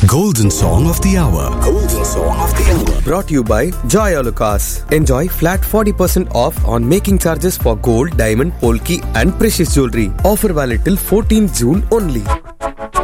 Golden Song of the Hour. Golden Song of the Hour. Brought to you by Joy Alucas. Enjoy flat 40% off on making charges for gold, diamond, polki and precious jewelry. Offer valid till 14 June only.